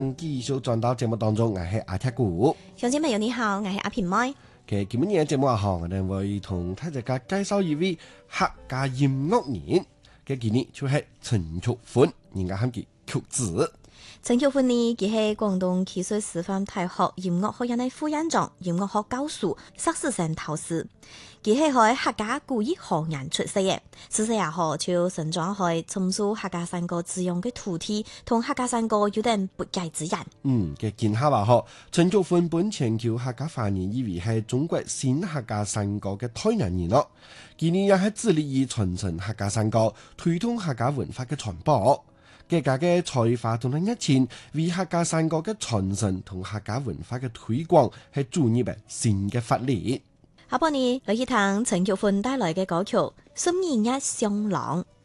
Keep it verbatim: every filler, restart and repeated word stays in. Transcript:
繼續轉到節目當中，我係阿鐵姑。 小姐妹你好，我係阿平妹。 嘅今日嘅節目啊，我哋會同大家介紹一位客家音樂人嘅今年就係陳玉歡，人家喊佢曲子。 陳玉歡呢，佢係廣東汽水師範大學音樂學院嘅副院長、音樂學教授、碩士生導師。佢係喺客家古語學院出世嘅，自細也好就成長喺從事客家山歌滋養嘅土地，同客家山歌有點不解之緣。 嗯，嘅見下話嗬，陳玉歡本全球客家華人以為係中國新客家山歌嘅代言人咯。今年也係致力於傳承客家山歌，推動客家文化嘅傳播。嘅家嘅才華同埋熱情，為客家山歌嘅傳承同客家文化嘅推廣係注入嘅新嘅發力。 下半年嚟去聽陳玉歡帶來嘅歌曲《心意一雙郎》。